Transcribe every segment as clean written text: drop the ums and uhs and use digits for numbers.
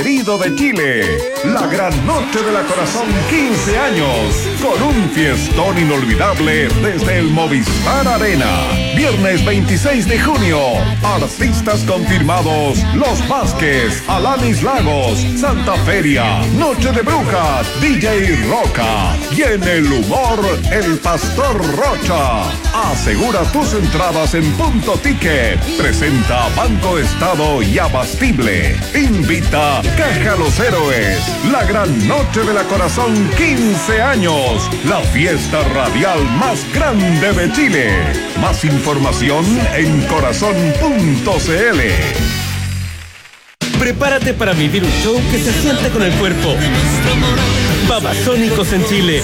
Querido de Chile, la gran noche de la Corazón 15 años, con un fiestón inolvidable desde el Movistar Arena. Viernes 26 de junio, artistas confirmados: Los Vázquez, Alanis Lagos, Santa Feria, Noche de Brujas, DJ Roca y en el humor, el Pastor Rocha. Asegura tus entradas en Punto Ticket. Presenta Banco Estado y Abastible. Invita Caja Los Héroes. La gran noche de la Corazón 15 años. La fiesta radial más grande de Chile. Más información en corazón.cl. Prepárate para vivir un show que se siente con el cuerpo. Babasónicos en Chile.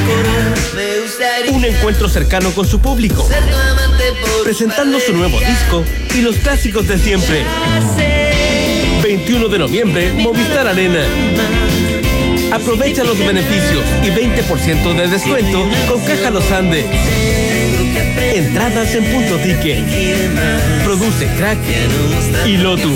Un encuentro cercano con su público, presentando su nuevo disco y los clásicos de siempre. 21 de noviembre, Movistar Arena. Aprovecha los beneficios y 20% de descuento con Caja Los Andes. Entradas en Punto Ticket. Produce Crack y Lotus.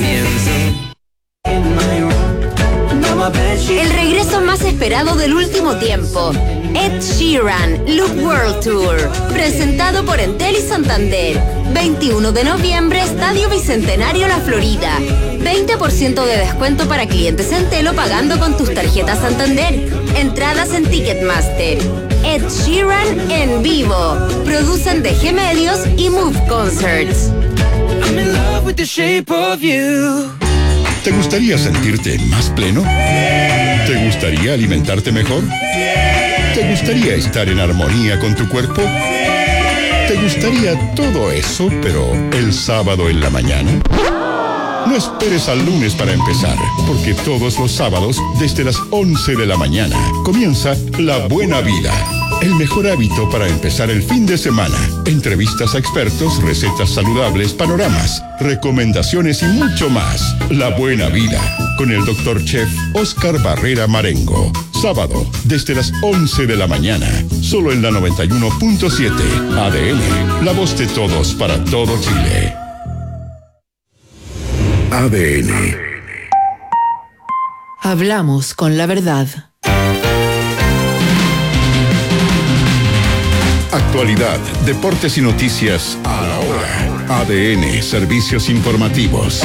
El regreso más esperado del último tiempo. Ed Sheeran, Look World Tour, presentado por Entel y Santander. 21 de noviembre, Estadio Bicentenario La Florida. 20% de descuento para clientes Entel pagando con tus tarjetas Santander. Entradas en Ticketmaster. Ed Sheeran en vivo. Producen DG Medios y Move Concerts. I'm in love with the shape of you. ¿Te gustaría sentirte más pleno? ¿Te gustaría alimentarte mejor? ¿Te gustaría estar en armonía con tu cuerpo? ¿Te gustaría todo eso, pero el sábado en la mañana? No esperes al lunes para empezar, porque todos los sábados, desde las 11 de la mañana, comienza La Buena Vida. El mejor hábito para empezar el fin de semana. Entrevistas a expertos, recetas saludables, panoramas, recomendaciones y mucho más. La Buena Vida, con el Dr. Chef Oscar Barrera Marengo. Sábado, desde las 11 de la mañana. Solo en la 91.7. ADN, la voz de todos para todo Chile. ADN. Hablamos con la verdad. Actualidad, deportes y noticias a la hora. ADN, servicios informativos.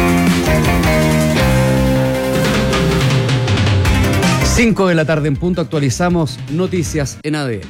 5 de la tarde en punto, actualizamos noticias en ADN.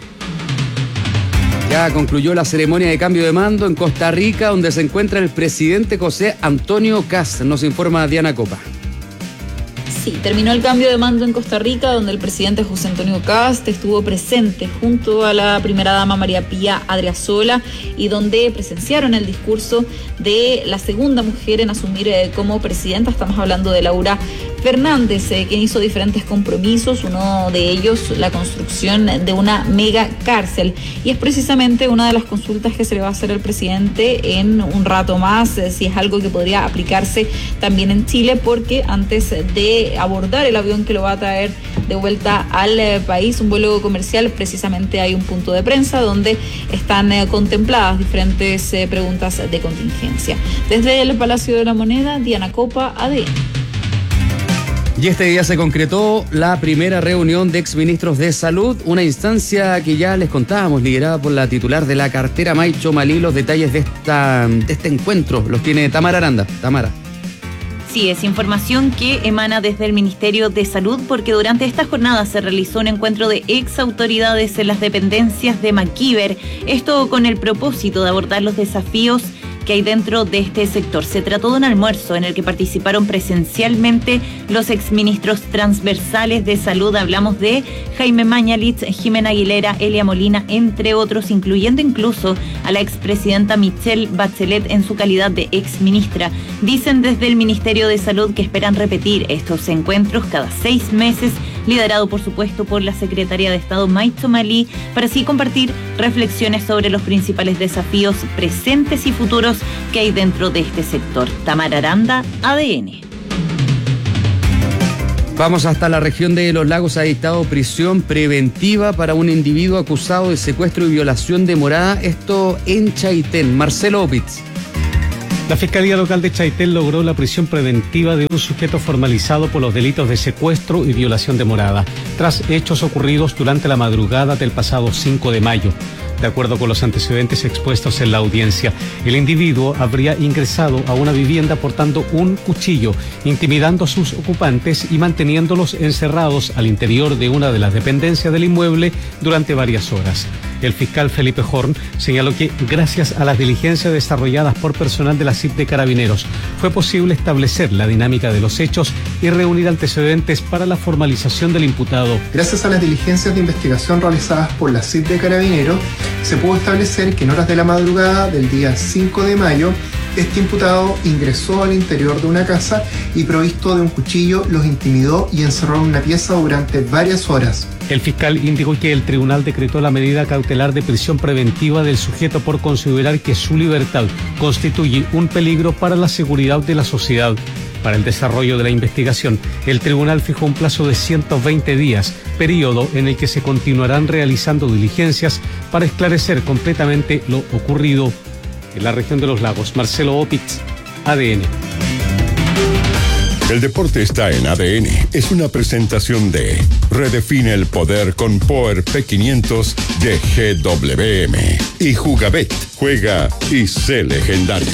Ya concluyó la ceremonia de cambio de mando en Costa Rica, donde se encuentra el presidente José Antonio Kast. Nos informa Diana Copa. Sí, terminó el cambio de mando en Costa Rica, donde el presidente José Antonio Kast estuvo presente junto a la primera dama María Pía Adriasola y donde presenciaron el discurso de la segunda mujer en asumir como presidenta. Estamos hablando de Laura Fernández, quien hizo diferentes compromisos, uno de ellos la construcción de una mega cárcel, y es precisamente una de las consultas que se le va a hacer al presidente en un rato más, si es algo que podría aplicarse también en Chile, porque antes de abordar el avión que lo va a traer de vuelta al país, un vuelo comercial, precisamente hay un punto de prensa donde están contempladas diferentes preguntas de contingencia. Desde el Palacio de la Moneda, Diana Copa, ADN. Y este día se concretó la primera reunión de exministros de salud, una instancia que ya les contábamos, liderada por la titular de la cartera Maicho Malí. Los detalles de este encuentro los tiene Tamara Aranda. Tamara. Sí, es información que emana desde el Ministerio de Salud, porque durante esta jornada se realizó un encuentro de ex autoridades en las dependencias de MacIver, esto con el propósito de abordar los desafíos que hay dentro de este sector. Se trató de un almuerzo en el que participaron presencialmente los exministros transversales de salud. Hablamos de Jaime Mañalich, Jimena Aguilera, Elia Molina, entre otros, incluyendo incluso a la expresidenta Michelle Bachelet en su calidad de exministra. Dicen desde el Ministerio de Salud que esperan repetir estos encuentros cada 6 meses, liderado por supuesto por la Secretaria de Estado Maicho Malí, para así compartir reflexiones sobre los principales desafíos presentes y futuros que hay dentro de este sector. Tamara Aranda, ADN. Vamos hasta la región de Los Lagos. Ha dictado prisión preventiva para un individuo acusado de secuestro y violación de morada, esto en Chaitén. Marcelo Opitz. La Fiscalía Local de Chaitén logró la prisión preventiva de un sujeto formalizado por los delitos de secuestro y violación de morada, tras hechos ocurridos durante la madrugada del pasado 5 de mayo. De acuerdo con los antecedentes expuestos en la audiencia, el individuo habría ingresado a una vivienda portando un cuchillo, intimidando a sus ocupantes y manteniéndolos encerrados al interior de una de las dependencias del inmueble durante varias horas. El fiscal Felipe Horn señaló que, gracias a las diligencias desarrolladas por personal de la CIP de Carabineros, fue posible establecer la dinámica de los hechos y reunir antecedentes para la formalización del imputado. Gracias a las diligencias de investigación realizadas por la CIP de Carabineros, se pudo establecer que en horas de la madrugada del día 5 de mayo, este imputado ingresó al interior de una casa y, provisto de un cuchillo, los intimidó y encerró en una pieza durante varias horas. El fiscal indicó que el tribunal decretó la medida cautelar de prisión preventiva del sujeto por considerar que su libertad constituye un peligro para la seguridad de la sociedad. Para el desarrollo de la investigación, el tribunal fijó un plazo de 120 días, periodo en el que se continuarán realizando diligencias para esclarecer completamente lo ocurrido. En la región de los lagos, Marcelo Opitz, ADN. El deporte está en ADN. Es una presentación de Redefine el poder con Power P500 de GWM. Y Jugabet. Juega y sé legendario.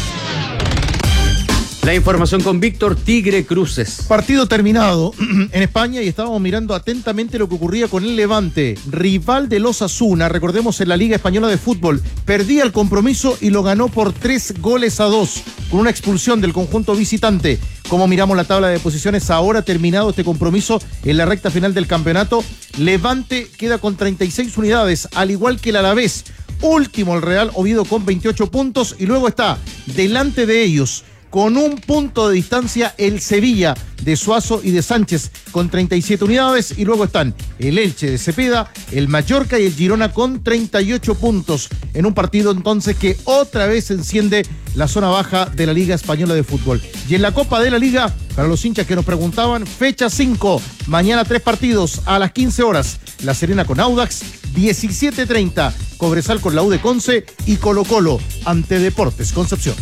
La información con Víctor Tigre Cruces. Partido terminado en España y estábamos mirando atentamente lo que ocurría con el Levante, rival del Osasuna, recordemos, en la Liga Española de Fútbol. Perdía el compromiso y lo ganó por 3-2, con una expulsión del conjunto visitante. Como miramos la tabla de posiciones, ahora terminado este compromiso en la recta final del campeonato, Levante queda con 36 unidades, al igual que el Alavés. Último el Real Oviedo con 28 puntos y luego está delante de ellos, con un punto de distancia, el Sevilla de Suazo y de Sánchez con 37 unidades, y luego están el Elche de Cepeda, el Mallorca y el Girona con 38 puntos, en un partido entonces que otra vez enciende la zona baja de la Liga Española de Fútbol. Y en la Copa de la Liga, para los hinchas que nos preguntaban, fecha 5, mañana 3 partidos a las 15 horas, La Serena con Audax, 17:30, Cobresal con la U de Conce y Colo-Colo ante Deportes Concepción.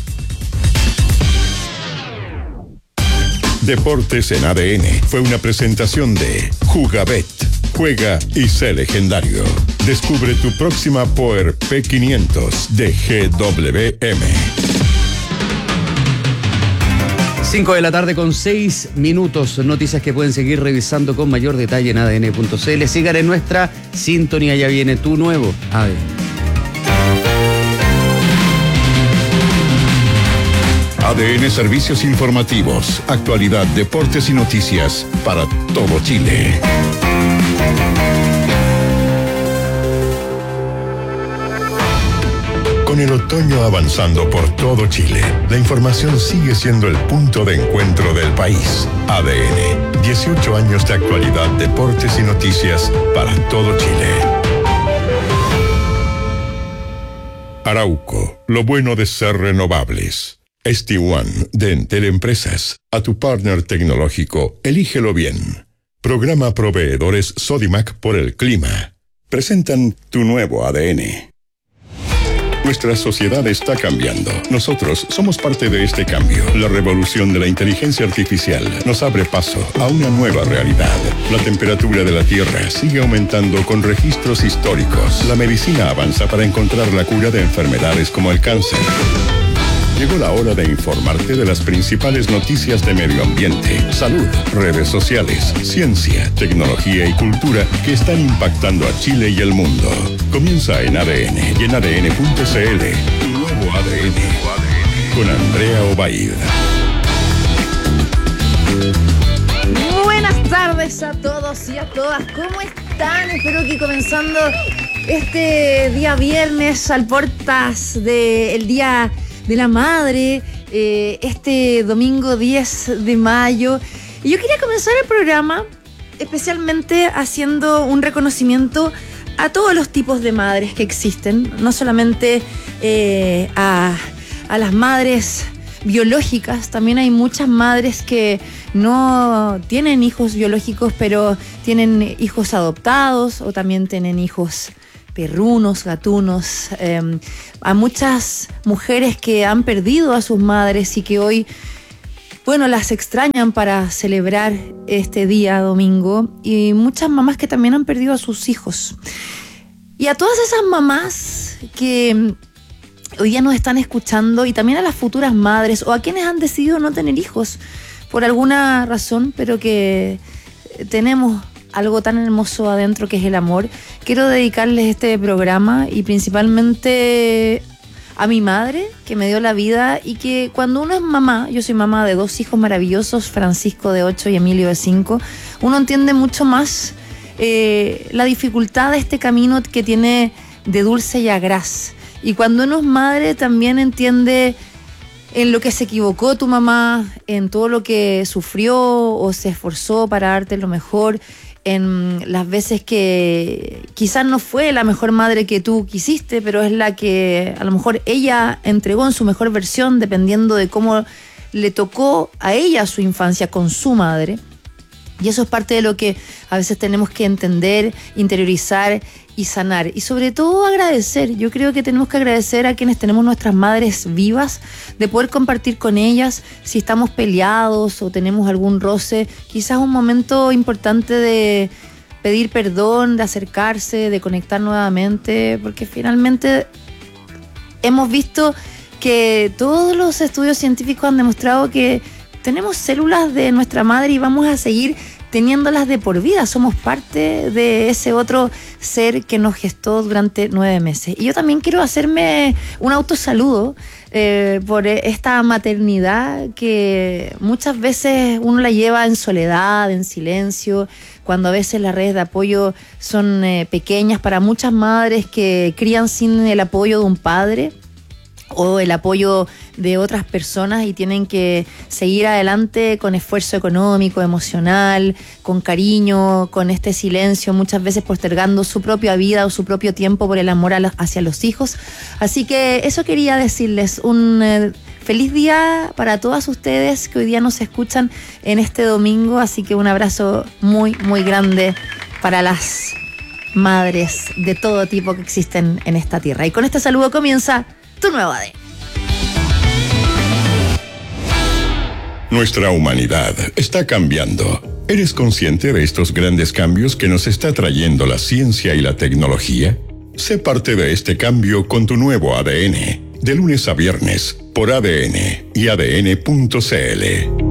Deportes en ADN fue una presentación de Jugabet. Juega y sé legendario. Descubre tu próxima Power P500 de GWM. 5 de la tarde con 6 minutos. Noticias que pueden seguir revisando con mayor detalle en adn.cl. Sigan en nuestra sintonía. Ya viene tu nuevo ADN. ADN Servicios Informativos, actualidad, deportes y noticias para todo Chile. Con el otoño avanzando por todo Chile, la información sigue siendo el punto de encuentro del país. ADN, 18 años de actualidad, deportes y noticias para todo Chile. Arauco, lo bueno de ser renovables. ST1 de Entel Empresas. A tu partner tecnológico, elígelo bien. Programa Proveedores Sodimac por el Clima. Presentan tu nuevo ADN. Nuestra sociedad está cambiando. Nosotros somos parte de este cambio. La revolución de la inteligencia artificial nos abre paso a una nueva realidad. La temperatura de la Tierra sigue aumentando con registros históricos. La medicina avanza para encontrar la cura de enfermedades como el cáncer. Llegó la hora de informarte de las principales noticias de medio ambiente, salud, redes sociales, ciencia, tecnología y cultura que están impactando a Chile y el mundo. Comienza en ADN y en ADN.cl. Tu nuevo ADN. Con Andrea Obaid. Buenas tardes a todos y a todas. ¿Cómo están? Espero que comenzando este día viernes al portas del día de la madre, este domingo 10 de mayo. Y yo quería comenzar el programa especialmente haciendo un reconocimiento a todos los tipos de madres que existen, no solamente a las madres biológicas. También hay muchas madres que no tienen hijos biológicos, pero tienen hijos adoptados o también tienen hijos perrunos, gatunos, a muchas mujeres que han perdido a sus madres y que hoy, bueno, las extrañan para celebrar este día domingo, y muchas mamás que también han perdido a sus hijos. Y a todas esas mamás que hoy día nos están escuchando, y también a las futuras madres o a quienes han decidido no tener hijos por alguna razón, pero que tenemos algo tan hermoso adentro que es el amor, quiero dedicarles este programa, y principalmente a mi madre, que me dio la vida, y que cuando uno es mamá, yo soy mamá de 2 hijos maravillosos, Francisco de 8 y Emilio de 5, uno entiende mucho más la dificultad de este camino que tiene de dulce y a gras. Y cuando uno es madre también entiende en lo que se equivocó tu mamá, en todo lo que sufrió o se esforzó para darte lo mejor, en las veces que quizás no fue la mejor madre que tú quisiste, pero es la que a lo mejor ella entregó en su mejor versión, dependiendo de cómo le tocó a ella su infancia con su madre. Y eso es parte de lo que a veces tenemos que entender, interiorizar y sanar. Y sobre todo agradecer. Yo creo que tenemos que agradecer a quienes tenemos nuestras madres vivas, de poder compartir con ellas si estamos peleados o tenemos algún roce. Quizás un momento importante de pedir perdón, de acercarse, de conectar nuevamente, porque finalmente hemos visto que todos los estudios científicos han demostrado que tenemos células de nuestra madre y vamos a seguir teniéndolas de por vida. Somos parte de ese otro ser que nos gestó durante 9 meses. Y yo también quiero hacerme un autosaludo por esta maternidad que muchas veces uno la lleva en soledad, en silencio, cuando a veces las redes de apoyo son pequeñas para muchas madres que crían sin el apoyo de un padre o el apoyo de otras personas y tienen que seguir adelante con esfuerzo económico, emocional, con cariño, con este silencio, muchas veces postergando su propia vida o su propio tiempo por el amor hacia los hijos. Así que eso quería decirles, un feliz día para todas ustedes que hoy día nos escuchan en este domingo, así que un abrazo muy, muy grande para las madres de todo tipo que existen en esta tierra. Y con este saludo comienza Tu Nuevo ADN. Nuestra humanidad está cambiando. ¿Eres consciente de estos grandes cambios que nos está trayendo la ciencia y la tecnología? Sé parte de este cambio con Tu Nuevo ADN, de lunes a viernes, por ADN y ADN.cl.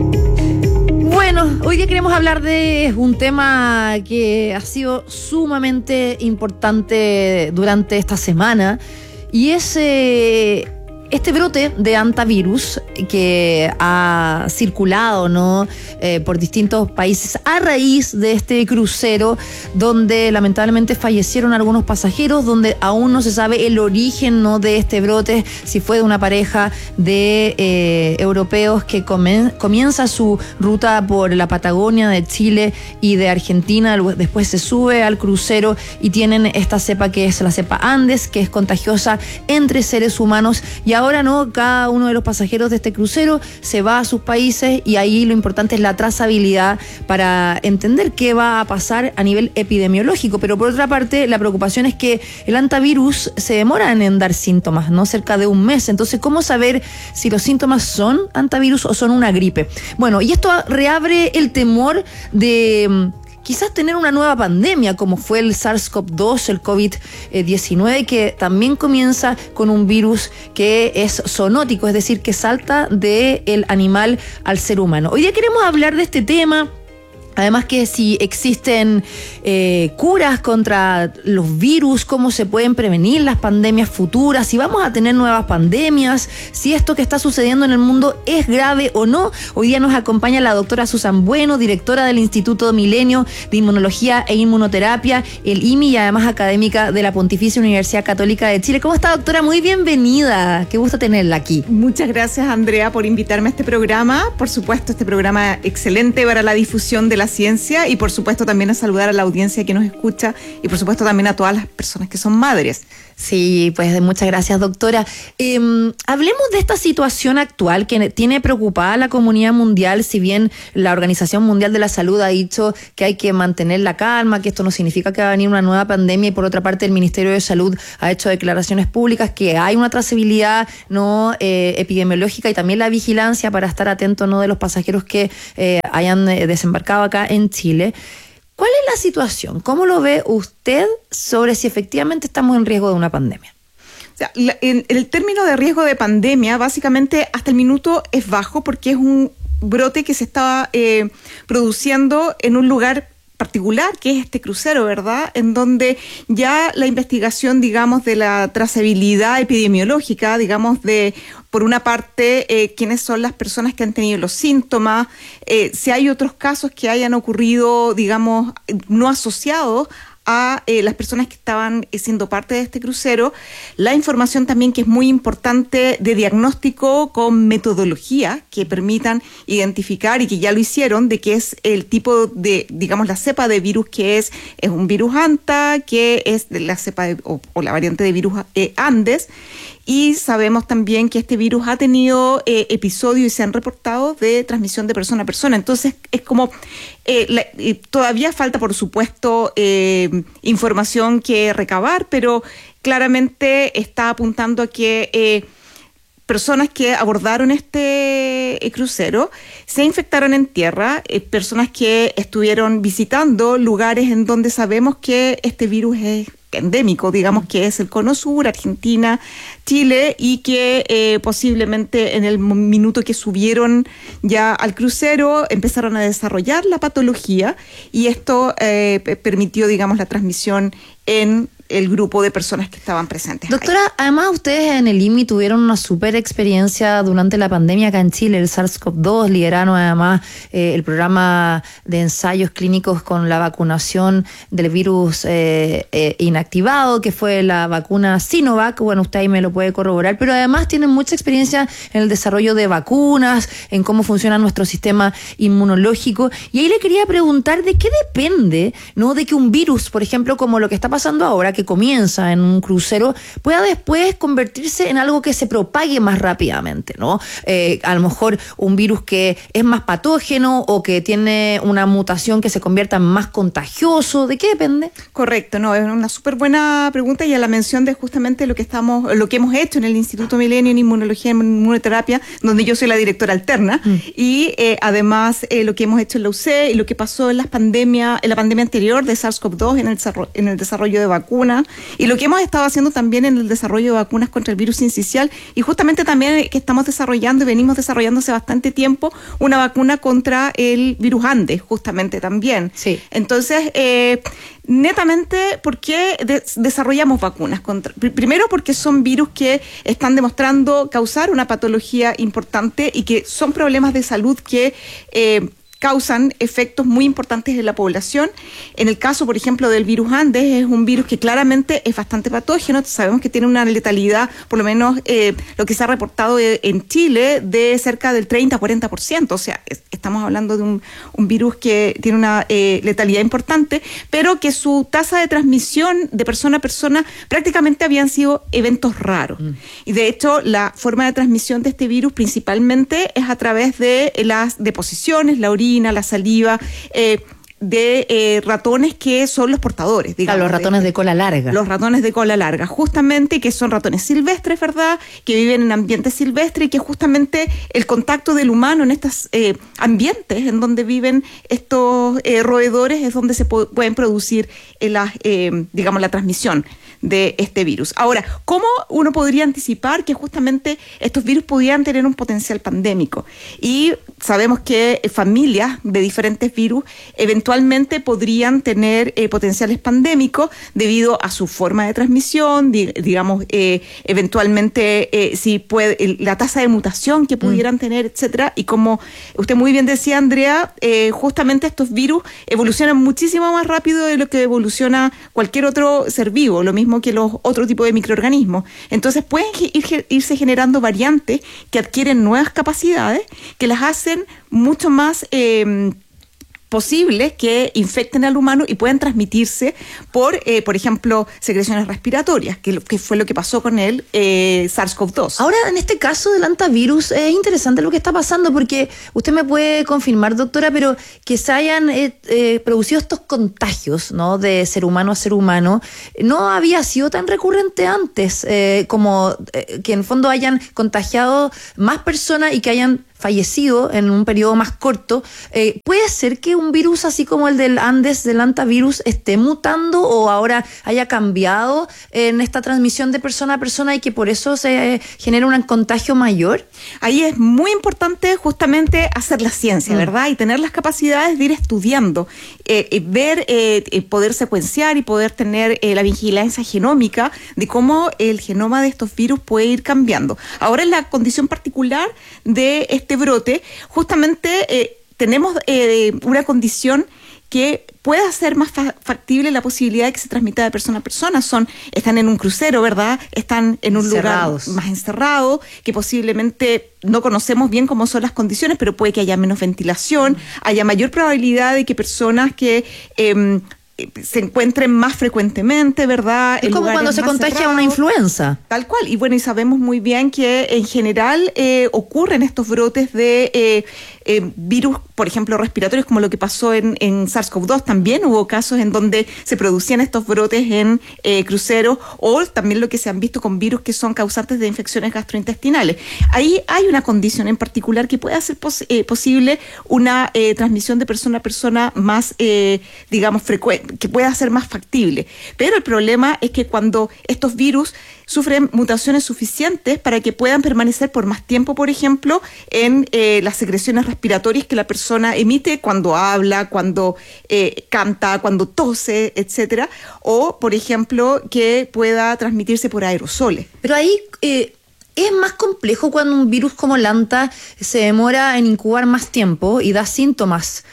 Bueno, hoy día queremos hablar de un tema que ha sido sumamente importante durante esta semana, y es este brote de hantavirus que ha circulado, ¿no? Por distintos países a raíz de este crucero donde lamentablemente fallecieron algunos pasajeros, donde aún no se sabe el origen, ¿no?, de este brote, si fue de una pareja de europeos que comienza su ruta por la Patagonia de Chile y de Argentina, después se sube al crucero y tienen esta cepa que es la cepa Andes, que es contagiosa entre seres humanos, y ahora no, cada uno de los pasajeros de este crucero se va a sus países, y ahí lo importante es la trazabilidad para entender qué va a pasar a nivel epidemiológico. Pero por otra parte, la preocupación es que el hantavirus se demora en dar síntomas, ¿no? Cerca de un mes. Entonces, ¿cómo saber si los síntomas son hantavirus o son una gripe? Bueno, y esto reabre el temor de quizás tener una nueva pandemia, como fue el SARS-CoV-2, el COVID-19, que también comienza con un virus que es zoonótico, es decir, que salta del animal al ser humano. Hoy día queremos hablar de este tema. Además, que si existen curas contra los virus, cómo se pueden prevenir las pandemias futuras, si vamos a tener nuevas pandemias, si esto que está sucediendo en el mundo es grave o no. Hoy día nos acompaña la doctora Susan Bueno, directora del Instituto Milenio de Inmunología e Inmunoterapia, el IMI, y además académica de la Pontificia Universidad Católica de Chile. ¿Cómo está, doctora? Muy bienvenida. Qué gusto tenerla aquí. Muchas gracias, Andrea, por invitarme a este programa. Por supuesto, este programa excelente para la difusión de la ciencia y por supuesto también a saludar a la audiencia que nos escucha y por supuesto también a todas las personas que son madres. Sí, pues muchas gracias, doctora. Hablemos de esta situación actual que tiene preocupada a la comunidad mundial, si bien la Organización Mundial de la Salud ha dicho que hay que mantener la calma, que esto no significa que va a venir una nueva pandemia, y por otra parte el Ministerio de Salud ha hecho declaraciones públicas que hay una trazabilidad no epidemiológica y también la vigilancia para estar atento no de los pasajeros que hayan desembarcado acá en Chile. ¿Cuál es la situación? ¿Cómo lo ve usted sobre si efectivamente estamos en riesgo de una pandemia? O sea, en el término de riesgo de pandemia, básicamente hasta el minuto es bajo porque es un brote que se estaba produciendo en un lugar particular, que es este crucero, ¿verdad? En donde ya la investigación, digamos, de la trazabilidad epidemiológica, digamos, de, por una parte, quiénes son las personas que han tenido los síntomas, si hay otros casos que hayan ocurrido, digamos, no asociados a las personas que estaban siendo parte de este crucero, la información también que es muy importante de diagnóstico con metodología que permitan identificar y que ya lo hicieron de qué es el tipo de, digamos, la cepa de virus que es un virus Anta, que es de la cepa o la variante de virus Andes. Y sabemos también que este virus ha tenido episodios y se han reportado de transmisión de persona a persona. Entonces, es como, todavía falta, por supuesto, información que recabar, pero claramente está apuntando a que personas que abordaron este crucero se infectaron en tierra, personas que estuvieron visitando lugares en donde sabemos que este virus es endémico, digamos que es el Cono Sur, Argentina, Chile, y que posiblemente en el minuto que subieron ya al crucero empezaron a desarrollar la patología y esto permitió, digamos, la transmisión en el grupo de personas que estaban presentes. Doctora, además ustedes en el IMI tuvieron una súper experiencia durante la pandemia acá en Chile, el SARS-CoV-2, lideraron además el programa de ensayos clínicos con la vacunación del virus inactivado, que fue la vacuna Sinovac. Bueno, usted ahí me lo puede corroborar, pero además tienen mucha experiencia en el desarrollo de vacunas, en cómo funciona nuestro sistema inmunológico, y ahí le quería preguntar de qué depende, ¿no?, de que un virus, por ejemplo, como lo que está pasando ahora, que comienza en un crucero, pueda después convertirse en algo que se propague más rápidamente, ¿no? A lo mejor un virus que es más patógeno o que tiene una mutación que se convierta en más contagioso. ¿De qué depende? Correcto, no, es una súper buena pregunta y a la mención de justamente lo que hemos hecho en el Instituto Milenio en Inmunología y Inmunoterapia, donde yo soy la directora alterna, y además lo que hemos hecho en la UC y lo que pasó en la pandemia anterior de SARS-CoV-2 en el desarrollo de vacunas, y lo que hemos estado haciendo también en el desarrollo de vacunas contra el virus sincicial, y justamente también que estamos desarrollando y venimos desarrollando hace bastante tiempo una vacuna contra el virus Andes, justamente también. Sí. Entonces, netamente, ¿por qué desarrollamos vacunas? Primero, porque son virus que están demostrando causar una patología importante y que son problemas de salud que causan efectos muy importantes en la población. En el caso, por ejemplo, del virus Andes, es un virus que claramente es bastante patógeno. Sabemos que tiene una letalidad, por lo menos lo que se ha reportado en Chile, de cerca del 30-40%. O sea, estamos hablando de un virus que tiene una letalidad importante, pero que su tasa de transmisión de persona a persona prácticamente habían sido eventos raros. Y de hecho, la forma de transmisión de este virus principalmente es a través de las deposiciones, la orina, la saliva, de ratones que son los portadores, digamos. Los ratones de cola larga. Los ratones de cola larga, justamente, que son ratones silvestres, ¿verdad?, que viven en ambientes silvestres y que justamente el contacto del humano en estos ambientes en donde viven estos roedores es donde se pueden producir digamos, la transmisión de este virus. Ahora, ¿cómo uno podría anticipar que justamente estos virus pudieran tener un potencial pandémico? Y sabemos que familias de diferentes virus eventualmente podrían tener potenciales pandémicos debido a su forma de transmisión, digamos, eventualmente si puede, la tasa de mutación que pudieran tener, etcétera. Y como usted muy bien decía, Andrea, justamente estos virus evolucionan muchísimo más rápido de lo que evoluciona cualquier otro ser vivo, lo mismo que los otros tipos de microorganismos. Entonces pueden irse generando variantes que adquieren nuevas capacidades que las hacen mucho más posibles que infecten al humano y pueden transmitirse por ejemplo, secreciones respiratorias, que fue lo que pasó con el SARS-CoV-2. Ahora, en este caso del antivirus, es interesante lo que está pasando, porque usted me puede confirmar, doctora, pero que se hayan producido estos contagios, ¿no?, de ser humano a ser humano, no había sido tan recurrente antes, como que en el fondo hayan contagiado más personas y que hayan fallecido en un periodo más corto. ¿Puede ser que un virus así como el del Andes, del antivirus, esté mutando o ahora haya cambiado en esta transmisión de persona a persona y que por eso se genera un contagio mayor? Ahí es muy importante justamente hacer la ciencia, ¿verdad? Y tener las capacidades de ir estudiando, ver, poder secuenciar y poder tener la vigilancia genómica de cómo el genoma de estos virus puede ir cambiando. Ahora, en la condición particular de este brote, justamente tenemos una condición que puede hacer más factible la posibilidad de que se transmita de persona a persona. Están en un crucero, ¿verdad? Están en un lugar más encerrado, que posiblemente no conocemos bien cómo son las condiciones, pero puede que haya menos ventilación, haya mayor probabilidad de que personas que se encuentren más frecuentemente, ¿verdad? Es como cuando se contagia una influenza. Tal cual. Y bueno, y sabemos muy bien que en general ocurren estos brotes de virus, por ejemplo, respiratorios, como lo que pasó en SARS-CoV-2. También hubo casos en donde se producían estos brotes en cruceros, o también lo que se han visto con virus que son causantes de infecciones gastrointestinales. Ahí hay una condición en particular que puede hacer posible una transmisión de persona a persona más, digamos, frecuente, que pueda ser más factible. Pero el problema es que cuando estos virus sufren mutaciones suficientes para que puedan permanecer por más tiempo, por ejemplo, en las secreciones respiratorias que la persona emite cuando habla, cuando canta, cuando tose, etcétera, o, por ejemplo, que pueda transmitirse por aerosoles. Pero ahí es más complejo cuando un virus como el Anta se demora en incubar más tiempo y da síntomas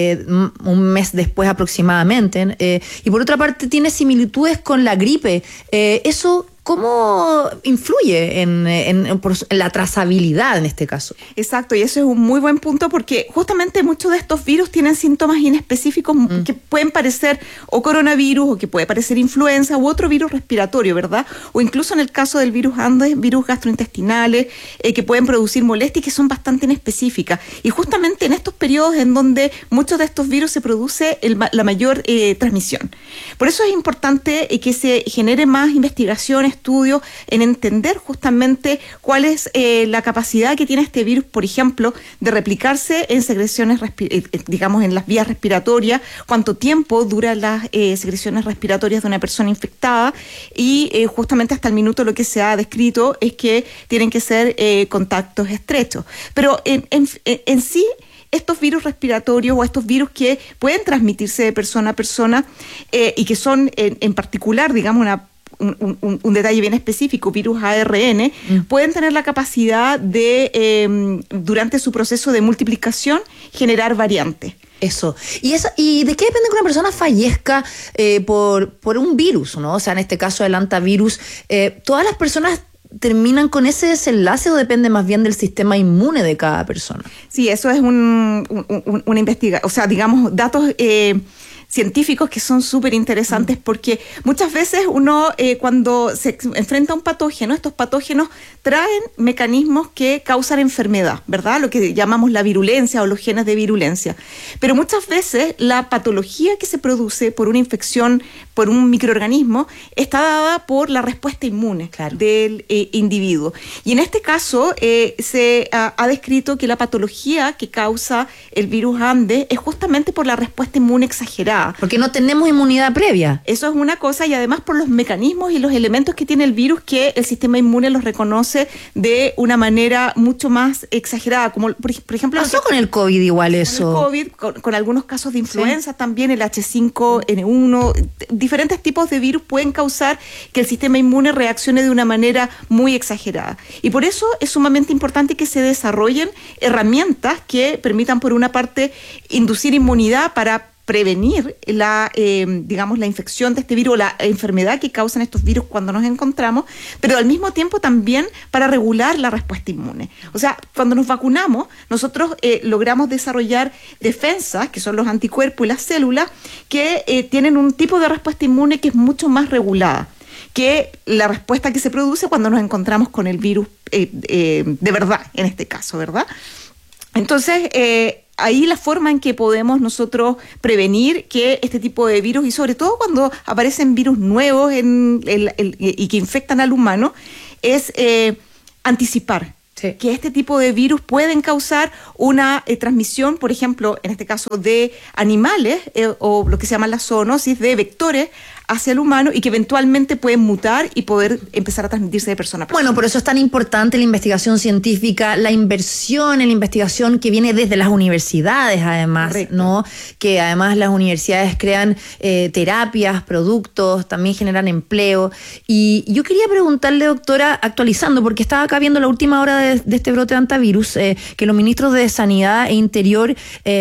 un mes después aproximadamente, y por otra parte tiene similitudes con la gripe. Eso, ¿cómo influye en la trazabilidad en este caso? Exacto, y eso es un muy buen punto, porque justamente muchos de estos virus tienen síntomas inespecíficos que pueden parecer o coronavirus, o que puede parecer influenza u otro virus respiratorio, ¿verdad? O incluso en el caso del virus Andes, virus gastrointestinales, que pueden producir molestias que son bastante inespecíficas. Y justamente en estos periodos en donde muchos de estos virus se produce la mayor transmisión. Por eso es importante que se genere más investigaciones, estudios en entender justamente cuál es la capacidad que tiene este virus, por ejemplo, de replicarse en secreciones, digamos, en las vías respiratorias, cuánto tiempo duran las secreciones respiratorias de una persona infectada, y justamente hasta el minuto lo que se ha descrito es que tienen que ser contactos estrechos. Pero en sí, estos virus respiratorios o estos virus que pueden transmitirse de persona a persona y que son en particular, digamos, un detalle bien específico, virus ARN, pueden tener la capacidad de, durante su proceso de multiplicación, generar variantes. Eso. ¿Y de qué depende que una persona fallezca por un virus, ¿no? O sea, en este caso el antivirus, ¿todas las personas terminan con ese desenlace o depende más bien del sistema inmune de cada persona? Sí, eso es una investigación, o sea, digamos, datos científicos que son súper interesantes, porque muchas veces uno cuando se enfrenta a un patógeno, estos patógenos traen mecanismos que causan enfermedad, ¿verdad? Lo que llamamos la virulencia o los genes de virulencia. Pero muchas veces la patología que se produce por una infección, por un microorganismo, está dada por la respuesta inmune del individuo. Y en este caso se ha descrito que la patología que causa el virus Andes es justamente por la respuesta inmune exagerada. Porque no tenemos inmunidad previa. Eso es una cosa, y además por los mecanismos y los elementos que tiene el virus, que el sistema inmune los reconoce de una manera mucho más exagerada, como por ejemplo... Pasó con el COVID igual eso. Con el COVID, con algunos casos de influenza, sí. También el H5N1, diferentes tipos de virus pueden causar que el sistema inmune reaccione de una manera muy exagerada. Y por eso es sumamente importante que se desarrollen herramientas que permitan, por una parte, inducir inmunidad para prevenir la infección de este virus, la enfermedad que causan estos virus cuando nos encontramos, pero al mismo tiempo también para regular la respuesta inmune. O sea, cuando nos vacunamos, nosotros logramos desarrollar defensas, que son los anticuerpos y las células, que tienen un tipo de respuesta inmune que es mucho más regulada que la respuesta que se produce cuando nos encontramos con el virus de verdad, en este caso, ¿verdad? Entonces, ahí la forma en que podemos nosotros prevenir que este tipo de virus, y sobre todo cuando aparecen virus nuevos y que infectan al humano, es anticipar que este tipo de virus pueden causar una transmisión, por ejemplo, en este caso de animales, o lo que se llama la zoonosis, de vectores hacia el humano, y que eventualmente pueden mutar y poder empezar a transmitirse de persona a persona. Bueno, por eso es tan importante la investigación científica, la inversión en la investigación que viene desde las universidades, además, correcto, ¿no? Que además las universidades crean terapias, productos, también generan empleo. Y yo quería preguntarle, doctora, actualizando, porque estaba acá viendo la última hora de este brote de antivirus, que los ministros de Sanidad e Interior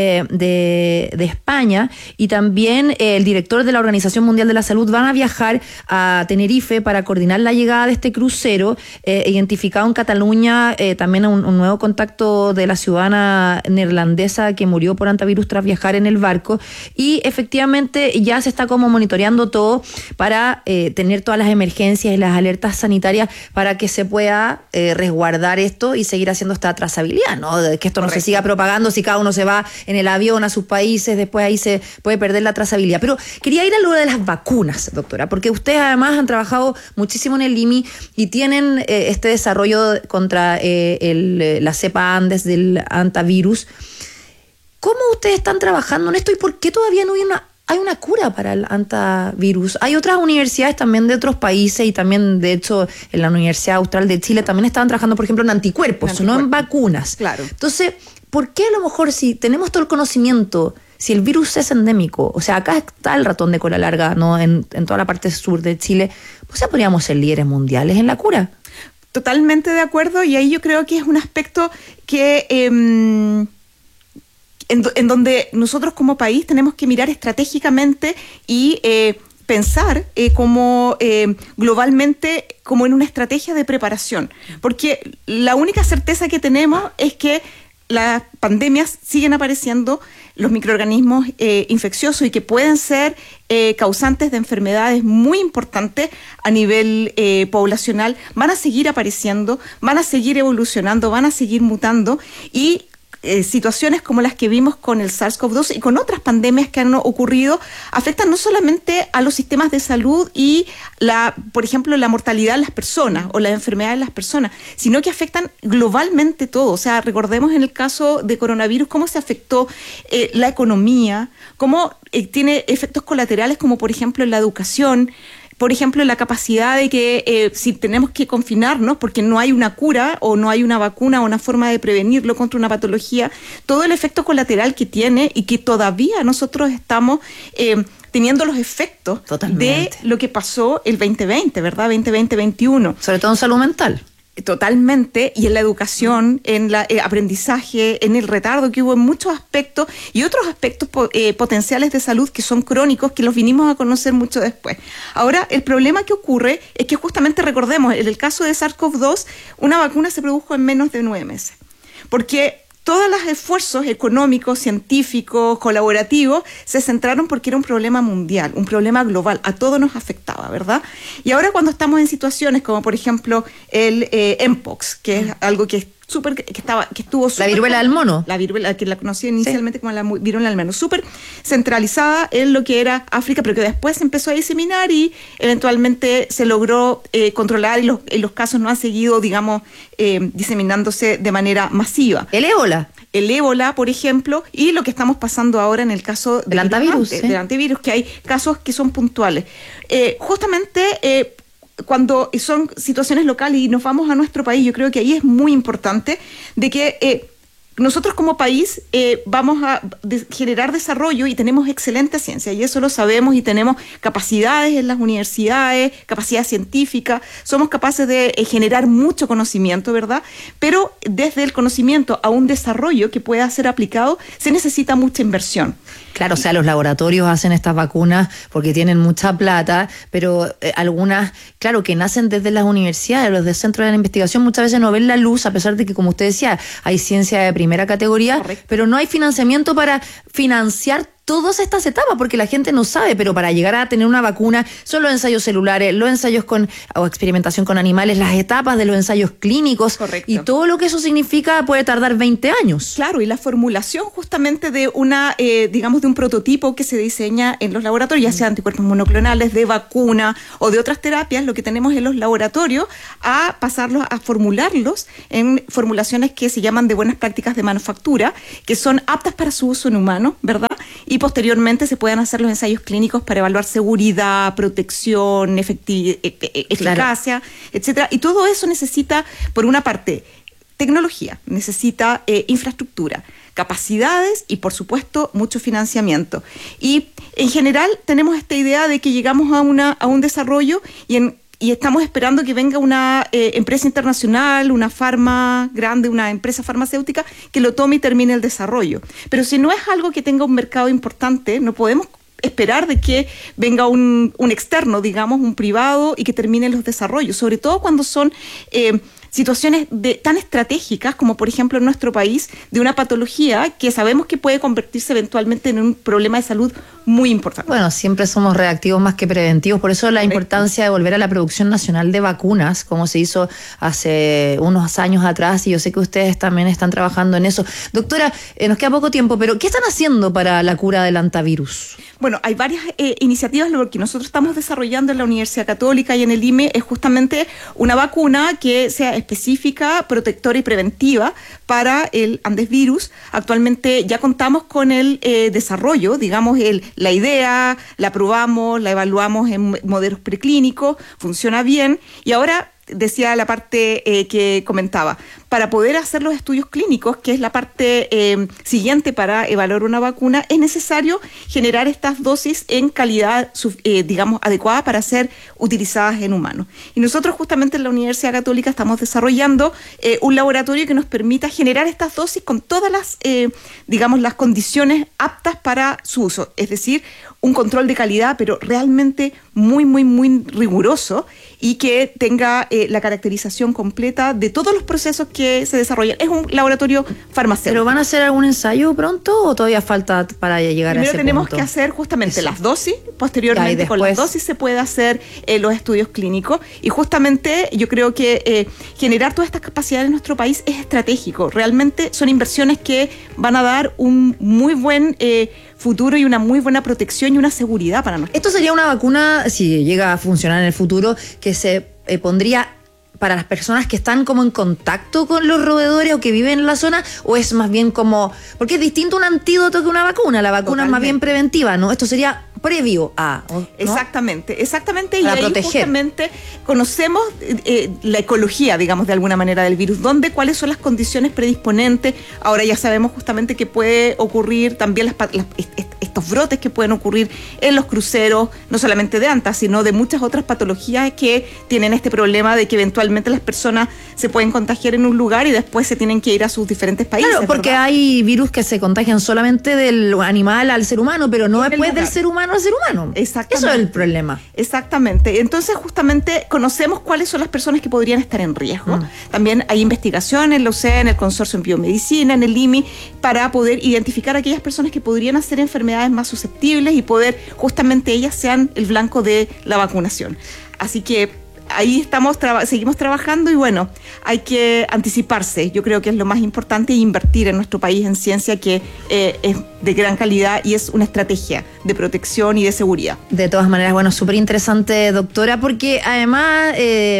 de España y también el director de la Organización Mundial de la Salud van a viajar a Tenerife para coordinar la llegada de este crucero, identificado en Cataluña también a un nuevo contacto de la ciudadana neerlandesa que murió por antivirus tras viajar en el barco, y efectivamente ya se está como monitoreando todo para tener todas las emergencias y las alertas sanitarias para que se pueda resguardar esto y seguir haciendo esta trazabilidad, ¿no? De que esto no se siga propagando si cada uno se va en el avión a sus países, después ahí se puede perder la trazabilidad. Pero quería ir a lo de las vacunas, doctora, porque ustedes además han trabajado muchísimo en el IMI y tienen este desarrollo contra la cepa Andes del antivirus. ¿Cómo ustedes están trabajando en esto y por qué todavía no hay una cura para el antivirus? Hay otras universidades también de otros países y también, de hecho, en la Universidad Austral de Chile también estaban trabajando, por ejemplo, en anticuerpos, no en vacunas. Claro. Entonces, ¿por qué a lo mejor, si tenemos todo el conocimiento, si el virus es endémico, o sea, acá está el ratón de cola larga, ¿no? En toda la parte sur de Chile, pues ya podríamos ser líderes mundiales en la cura? Totalmente de acuerdo, y ahí yo creo que es un aspecto que en donde nosotros como país tenemos que mirar estratégicamente y pensar como globalmente como en una estrategia de preparación, porque la única certeza que tenemos es que las pandemias siguen apareciendo, los microorganismos infecciosos y que pueden ser causantes de enfermedades muy importantes a nivel poblacional, van a seguir apareciendo, van a seguir evolucionando, van a seguir mutando, y situaciones como las que vimos con el SARS-CoV-2 y con otras pandemias que han ocurrido afectan no solamente a los sistemas de salud y por ejemplo, la mortalidad de las personas o la enfermedad de las personas, sino que afectan globalmente todo. O sea, recordemos en el caso de coronavirus cómo se afectó la economía, cómo tiene efectos colaterales como por ejemplo en la educación, por ejemplo, la capacidad de que si tenemos que confinarnos porque no hay una cura o no hay una vacuna o una forma de prevenirlo contra una patología, todo el efecto colateral que tiene y que todavía nosotros estamos teniendo los efectos de lo que pasó el 2020, ¿verdad? 2020-2021. Sobre todo en salud mental. Totalmente, y en la educación, en el aprendizaje, en el retardo que hubo en muchos aspectos y otros aspectos potenciales de salud que son crónicos, que los vinimos a conocer mucho después. Ahora, el problema que ocurre es que justamente recordemos, en el caso de SARS-CoV-2, una vacuna se produjo en menos de 9 meses, porque todos los esfuerzos económicos, científicos, colaborativos, se centraron porque era un problema mundial, un problema global, a todos nos afectaba, ¿verdad? Y ahora cuando estamos en situaciones como, por ejemplo, el Mpox, que es algo que estuvo la viruela del mono. La viruela, que la conocí inicialmente como la viruela del mono, súper centralizada en lo que era África, pero que después se empezó a diseminar y eventualmente se logró controlar, y los casos no han seguido, digamos, diseminándose de manera masiva. El ébola. El ébola, por ejemplo, y lo que estamos pasando ahora en el caso del antivirus. Del antivirus, que hay casos que son puntuales. Justamente cuando son situaciones locales y nos vamos a nuestro país, yo creo que ahí es muy importante de que nosotros como país vamos a generar desarrollo y tenemos excelente ciencia, y eso lo sabemos, y tenemos capacidades en las universidades, capacidad científica, somos capaces de generar mucho conocimiento, ¿verdad? Pero desde el conocimiento a un desarrollo que pueda ser aplicado, se necesita mucha inversión. Claro, o sea, los laboratorios hacen estas vacunas porque tienen mucha plata, pero algunas, claro, que nacen desde las universidades, los de centros de la investigación, muchas veces no ven la luz, a pesar de que, como usted decía, hay ciencia de primera categoría. Correcto. Pero no hay financiamiento para financiar todas estas etapas, porque la gente no sabe, pero para llegar a tener una vacuna son los ensayos celulares, los ensayos o experimentación con animales, las etapas de los ensayos clínicos. Correcto. Y todo lo que eso significa puede tardar 20 años. Claro, y la formulación justamente de una, digamos, de un prototipo que se diseña en los laboratorios, ya sea anticuerpos monoclonales, de vacuna o de otras terapias, lo que tenemos en los laboratorios a pasarlos, a formularlos en formulaciones que se llaman de buenas prácticas de manufactura, que son aptas para su uso en humanos, ¿verdad? Y posteriormente se pueden hacer los ensayos clínicos para evaluar seguridad, protección, eficacia, etcétera. Y todo eso necesita, por una parte, tecnología, necesita infraestructura, capacidades y, por supuesto, mucho financiamiento. Y en general tenemos esta idea de que llegamos a un desarrollo y estamos esperando que venga una empresa internacional, una farma grande, una empresa farmacéutica que lo tome y termine el desarrollo. Pero si no es algo que tenga un mercado importante, no podemos esperar de que venga un externo, digamos, un privado, y que termine los desarrollos, sobre todo cuando son situaciones tan estratégicas como, por ejemplo, en nuestro país, de una patología que sabemos que puede convertirse eventualmente en un problema de salud muy importante. Bueno, siempre somos reactivos más que preventivos, por eso la importancia de volver a la producción nacional de vacunas, como se hizo hace unos años atrás, y yo sé que ustedes también están trabajando en eso. Doctora, nos queda poco tiempo, pero ¿qué están haciendo para la cura del antivirus? Bueno, hay varias iniciativas. Lo que nosotros estamos desarrollando en la Universidad Católica y en el IME es justamente una vacuna que sea específica, protectora y preventiva para el Andesvirus. Actualmente ya contamos con el desarrollo, digamos, la idea, la probamos, la evaluamos en modelos preclínicos, funciona bien, y ahora decía la parte que comentaba, para poder hacer los estudios clínicos, que es la parte siguiente para evaluar una vacuna, es necesario generar estas dosis en calidad, digamos, adecuada para ser utilizadas en humanos. Y nosotros justamente en la Universidad Católica estamos desarrollando un laboratorio que nos permita generar estas dosis con todas las, digamos, las condiciones aptas para su uso, es decir, un control de calidad, pero realmente muy, muy, muy riguroso, y que tenga la caracterización completa de todos los procesos que se desarrollan. Es un laboratorio farmacéutico. ¿Pero van a hacer algún ensayo pronto o todavía falta para llegar Primero a ese punto? Tenemos que hacer justamente las dosis, posteriormente con las dosis se puede hacer los estudios clínicos, y justamente yo creo que generar todas estas capacidades en nuestro país es estratégico. Realmente son inversiones que van a dar un muy buen futuro y una muy buena protección y una seguridad para nosotros. Esto sería una vacuna, si llega a funcionar en el futuro, que se pondría para las personas que están como en contacto con los roedores o que viven en la zona, o es más bien como, porque es distinto un antídoto que una vacuna, la vacuna es más bien preventiva, ¿no? Esto sería previo a, ¿no? Exactamente, para y ahí proteger. Justamente conocemos la ecología, digamos, de alguna manera del virus, cuáles son las condiciones predisponentes. Ahora ya sabemos justamente que puede ocurrir también estos brotes que pueden ocurrir en los cruceros, no solamente de antas, sino de muchas otras patologías que tienen este problema de que eventualmente las personas se pueden contagiar en un lugar y después se tienen que ir a sus diferentes países. Claro, porque ¿verdad? Hay virus que se contagian solamente del animal al ser humano, pero no después del ser humano al ser humano. Exactamente. Eso es el problema. Exactamente. Entonces, justamente, conocemos cuáles son las personas que podrían estar en riesgo. También hay investigación en la UCE, en el Consorcio en Biomedicina, en el IMI, para poder identificar a aquellas personas que podrían hacer enfermedades más susceptibles y poder, justamente, ellas sean el blanco de la vacunación. Así que ahí seguimos trabajando, y bueno, hay que anticiparse. Yo creo que es lo más importante, invertir en nuestro país en ciencia, que es de gran calidad y es una estrategia de protección y de seguridad. De todas maneras, bueno, súper interesante, doctora, porque además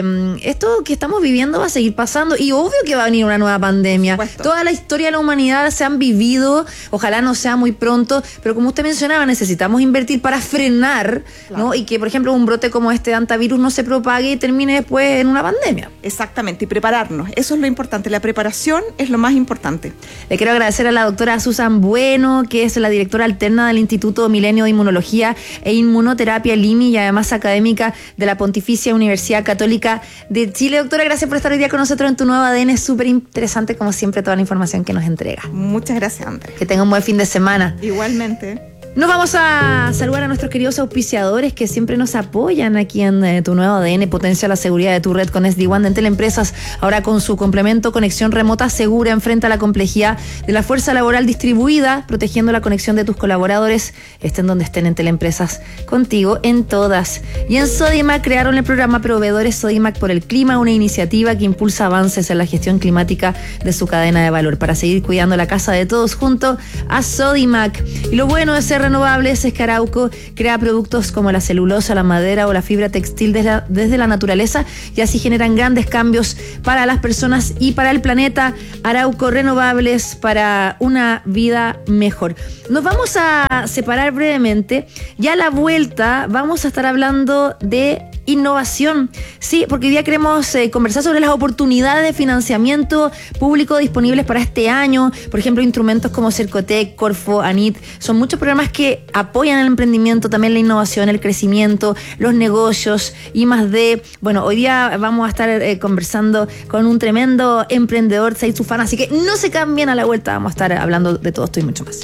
esto que estamos viviendo va a seguir pasando, y obvio que va a venir una nueva pandemia. Toda la historia de la humanidad se han vivido, ojalá no sea muy pronto, pero como usted mencionaba, necesitamos invertir para frenar, claro, ¿no? Y que, por ejemplo, un brote como este de antivirus no se propague y termine después en una pandemia. Exactamente, y prepararnos. Eso es lo importante. La preparación es lo más importante. Le quiero agradecer a la doctora Susan Bueno, que es la directora alterna del Instituto Milenio de Inmunología e Inmunoterapia LIMI y además académica de la Pontificia Universidad Católica de Chile. Doctora, gracias por estar hoy día con nosotros en Tu Nuevo ADN. Es súper interesante, como siempre, toda la información que nos entrega. Muchas gracias, Andrés. Que tenga un buen fin de semana. Igualmente. Nos vamos a saludar a nuestros queridos auspiciadores que siempre nos apoyan aquí en Tu Nuevo ADN. Potencia la seguridad de tu red con SD-WAN de Entel Empresas. Ahora con su complemento conexión remota segura, enfrenta la complejidad de la fuerza laboral distribuida, protegiendo la conexión de tus colaboradores, estén donde estén. Entel Empresas, contigo en todas. Y en Sodimac crearon el programa Proveedores Sodimac por el Clima, una iniciativa que impulsa avances en la gestión climática de su cadena de valor para seguir cuidando la casa de todos junto a Sodimac. Y lo bueno de ser renovables es que Arauco crea productos como la celulosa, la madera o la fibra textil desde la naturaleza, y así generan grandes cambios para las personas y para el planeta. Arauco, renovables para una vida mejor. Nos vamos a separar brevemente y a la vuelta vamos a estar hablando de innovación. Sí, porque hoy día queremos conversar sobre las oportunidades de financiamiento público disponibles para este año. Por ejemplo, instrumentos como Cercotec, Corfo, ANIT, son muchos programas que apoyan el emprendimiento, también la innovación, el crecimiento, los negocios y más de. Bueno, hoy día vamos a estar conversando con un tremendo emprendedor, Said Sufana, así que no se cambien, a la vuelta vamos a estar hablando de todo esto y mucho más.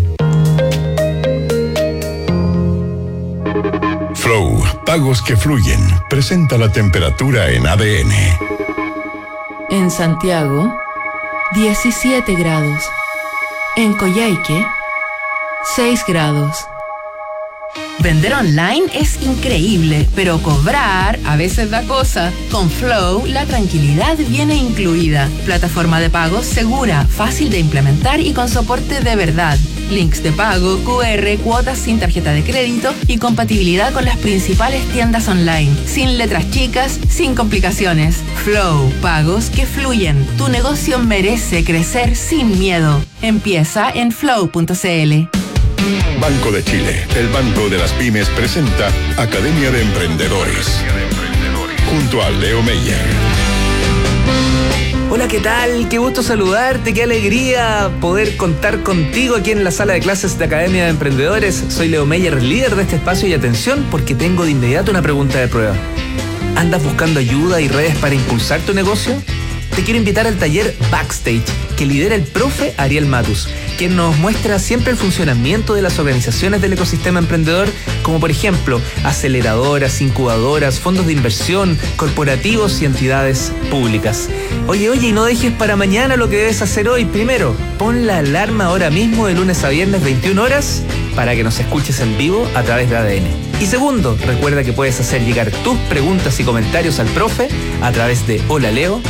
Flow, pagos que fluyen. Presenta la temperatura en ADN. En Santiago, 17 grados. En Coyhaique, 6 grados. Vender online es increíble, pero cobrar a veces da cosa. Con Flow, la tranquilidad viene incluida. Plataforma de pagos segura, fácil de implementar y con soporte de verdad. Links de pago, QR, cuotas sin tarjeta de crédito y compatibilidad con las principales tiendas online. Sin letras chicas, sin complicaciones. Flow, pagos que fluyen. Tu negocio merece crecer sin miedo. Empieza en flow.cl. Banco de Chile, el banco de las pymes, presenta Academia de Emprendedores. Junto a Leo Meyer. Hola, ¿qué tal? Qué gusto saludarte, qué alegría poder contar contigo aquí en la sala de clases de Academia de Emprendedores. Soy Leo Meyer, líder de este espacio, y atención porque tengo de inmediato una pregunta de prueba. ¿Andas buscando ayuda y redes para impulsar tu negocio? Te quiero invitar al taller Backstage que lidera el profe Ariel Matus, quien nos muestra siempre el funcionamiento de las organizaciones del ecosistema emprendedor, como por ejemplo aceleradoras, incubadoras, fondos de inversión, corporativos y entidades públicas. Oye, y no dejes para mañana lo que debes hacer hoy. Primero, pon la alarma ahora mismo de lunes a viernes 21 horas para que nos escuches en vivo a través de ADN. Y segundo, recuerda que puedes hacer llegar tus preguntas y comentarios al profe a través de holaleo.cl.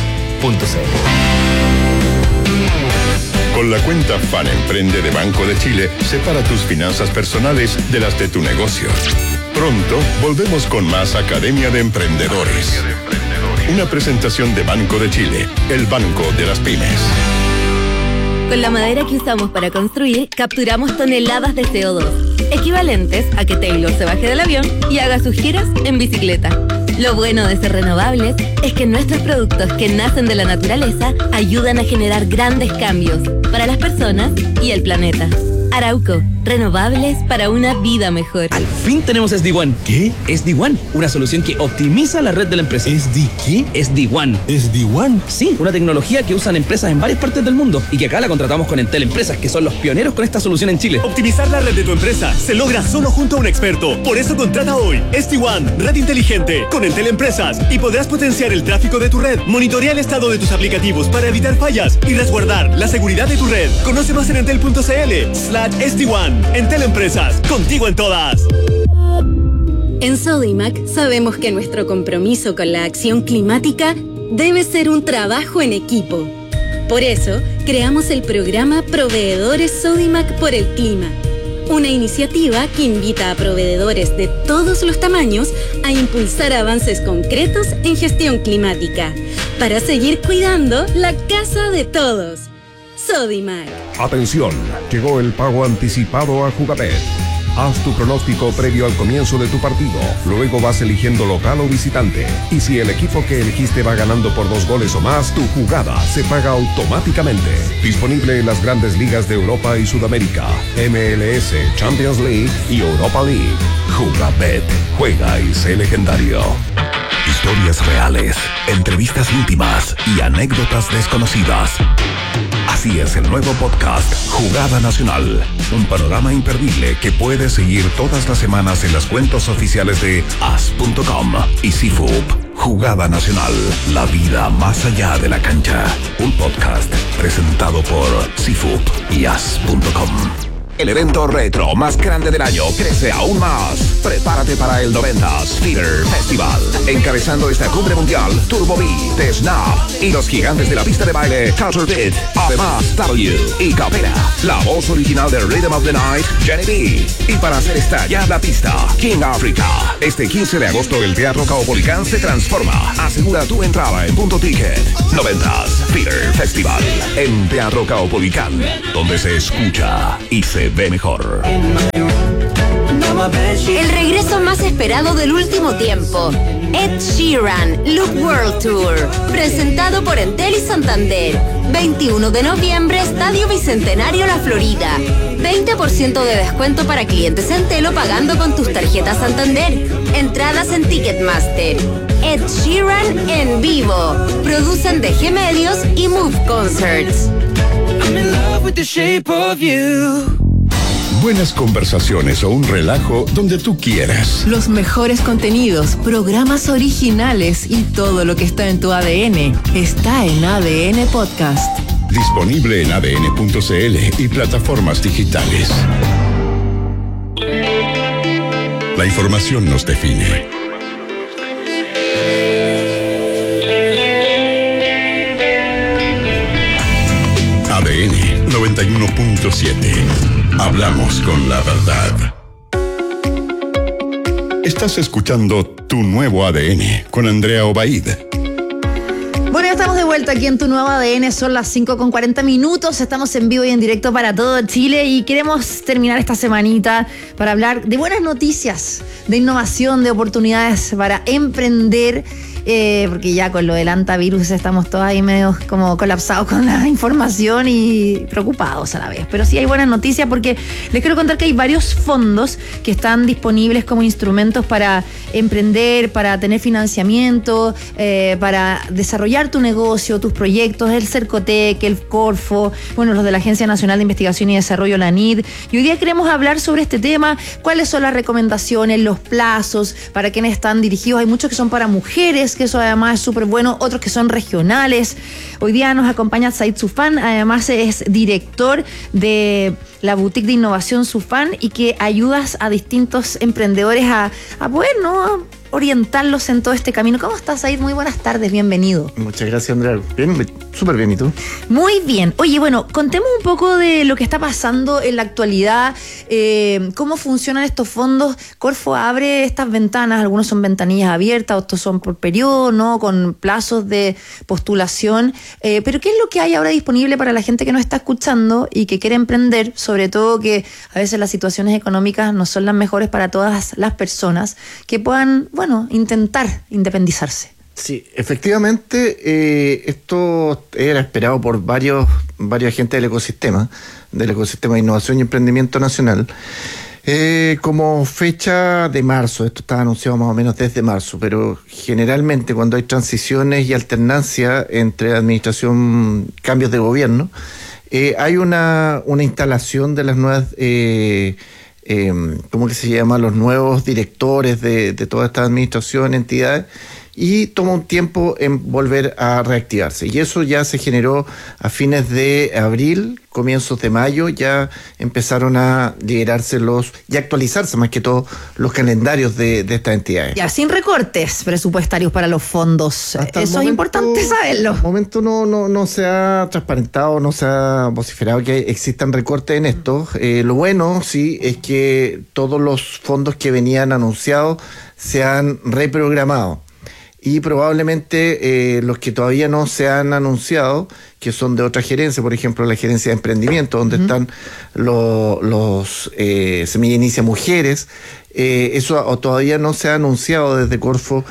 Con la cuenta Fan Emprende de Banco de Chile, separa tus finanzas personales de las de tu negocio. Pronto volvemos con más Academia de Emprendedores. Una presentación de Banco de Chile, el banco de las pymes. Con la madera que usamos para construir, capturamos toneladas de CO2, equivalentes a que Taylor se baje del avión y haga sus giras en bicicleta. Lo bueno de ser renovables es que nuestros productos que nacen de la naturaleza ayudan a generar grandes cambios para las personas y el planeta. Arauco, renovables para una vida mejor. Al fin tenemos SD-WAN. ¿Qué? SD-WAN, una solución que optimiza la red de la empresa. ¿Qué? SD-WAN. ¿SD-WAN? Sí, una tecnología que usan empresas en varias partes del mundo y que acá la contratamos con Entel Empresas, que son los pioneros con esta solución en Chile. Optimizar la red de tu empresa se logra solo junto a un experto. Por eso contrata hoy SD-WAN, red inteligente, con Entel Empresas, y podrás potenciar el tráfico de tu red, monitorear el estado de tus aplicativos para evitar fallas y resguardar la seguridad de tu red. Conoce más en entel.cl/SD-WAN. Entel Empresas, contigo en todas. En Sodimac sabemos que nuestro compromiso con la acción climática debe ser un trabajo en equipo. Por eso, creamos el programa Proveedores Sodimac por el Clima, una iniciativa que invita a proveedores de todos los tamaños a impulsar avances concretos en gestión climática, para seguir cuidando la casa de todos. Sodimac. Atención, llegó el pago anticipado a Jugapet. Haz tu pronóstico previo al comienzo de tu partido. Luego vas eligiendo local o visitante. Y si el equipo que elegiste va ganando por 2 goles o más, tu jugada se paga automáticamente. Disponible en las grandes ligas de Europa y Sudamérica, MLS, Champions League y Europa League. Jugabet, juega y sé legendario. Historias reales, entrevistas íntimas y anécdotas desconocidas. Así es el nuevo podcast Jugada Nacional, un panorama imperdible que puedes seguir todas las semanas en las cuentas oficiales de as.com y CIFUP. Jugada Nacional, la vida más allá de la cancha. Un podcast presentado por CIFUP y as.com. El evento retro más grande del año crece aún más. Prepárate para el 90s Theater Festival. Encabezando esta cumbre mundial, Turbo B, The Snap y los gigantes de la pista de baile, Culture Beat. Además, W y Capera. La voz original de Rhythm of the Night, Jenny B. Y para hacer estallar la pista, King Africa. Este 15 de agosto el Teatro Caupolicán se transforma. Asegura tu entrada en Punto Ticket. 90s Theater Festival. En Teatro Caupolicán, donde se escucha y se ve mejor. El regreso más esperado del último tiempo. Ed Sheeran, Loop World Tour. Presentado por Entel y Santander. 21 de noviembre, Estadio Bicentenario La Florida. 20% de descuento para clientes Entel pagando con tus tarjetas Santander. Entradas en Ticketmaster. Ed Sheeran en vivo. Producen DG Medios y Move Concerts. I'm in love with the shape of you. Buenas conversaciones o un relajo donde tú quieras. Los mejores contenidos, programas originales y todo lo que está en tu ADN está en ADN Podcast. Disponible en adn.cl y plataformas digitales. La información nos define. ADN 91.7. Hablamos con la verdad. Estás escuchando Tu Nuevo ADN con Andrea Obaid. Bueno, ya estamos de vuelta aquí en Tu Nuevo ADN, son las 5:40. Estamos en vivo y en directo para todo Chile y queremos terminar esta semanita para hablar de buenas noticias, de innovación, de oportunidades para emprender. Porque ya con lo del antivirus estamos todos ahí medio como colapsados con la información y preocupados a la vez. Pero sí hay buenas noticias porque les quiero contar que hay varios fondos que están disponibles como instrumentos para emprender, para tener financiamiento, para desarrollar tu negocio, tus proyectos, el Cercotec, el Corfo, bueno, los de la Agencia Nacional de Investigación y Desarrollo, la ANID. Y hoy día queremos hablar sobre este tema, cuáles son las recomendaciones, los plazos, para quienes están dirigidos. Hay muchos que son para mujeres, que eso además es súper bueno, otros que son regionales. Hoy día nos acompaña Said Soufan, además es director de la boutique de innovación Soufan y que ayudas a distintos emprendedores a poder, ¿no?, orientarlos en todo este camino. ¿Cómo estás, Said? Muy buenas tardes, bienvenido. Muchas gracias, Andrea. Bien, súper bien, ¿y tú? Muy bien. Oye, bueno, contemos un poco de lo que está pasando en la actualidad, cómo funcionan estos fondos. Corfo abre estas ventanas, algunos son ventanillas abiertas, otros son por periodo, ¿no?, con plazos de postulación. Pero ¿qué es lo que hay ahora disponible para la gente que nos está escuchando y que quiere emprender? Sobre todo que a veces las situaciones económicas no son las mejores para todas las personas, que puedan, bueno, intentar independizarse. Sí, efectivamente, esto era esperado por varios agentes del ecosistema de innovación y emprendimiento nacional. Como fecha de marzo, esto estaba anunciado más o menos desde marzo, pero generalmente cuando hay transiciones y alternancia entre administración, cambios de gobierno, hay una instalación de las nuevas, ¿cómo que se llama?, los nuevos directores de toda esta administración, entidades, y toma un tiempo en volver a reactivarse. Y eso ya se generó a fines de abril, comienzos de mayo, ya empezaron a liberarse y actualizarse más que todo los calendarios de estas entidades. Ya, sin recortes presupuestarios para los fondos. Hasta eso es importante saberlo. Al momento no se ha transparentado, no se ha vociferado que existan recortes en esto. Lo bueno, sí, es que todos los fondos que venían anunciados se han reprogramado. y probablemente los que todavía no se han anunciado, que son de otra gerencia, por ejemplo la gerencia de emprendimiento, donde están los Semilla Inicia Mujeres, eso todavía no se ha anunciado desde Corfo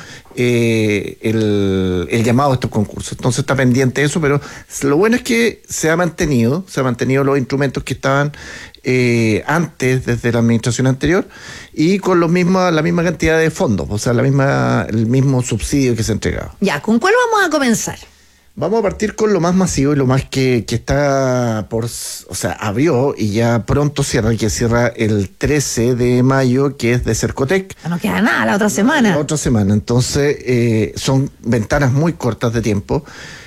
el llamado a estos concursos. Entonces está pendiente eso, pero lo bueno es que se han mantenido los instrumentos que estaban antes, desde la administración anterior, y con la misma cantidad de fondos, o sea, el mismo subsidio que se entregaba. Ya, ¿con cuál vamos a comenzar? Vamos a partir con lo más masivo y lo más que está abrió y ya pronto cierra, que cierra el 13 de mayo, que es de Cercotec. No queda nada, la otra semana. Entonces son ventanas muy cortas de tiempo,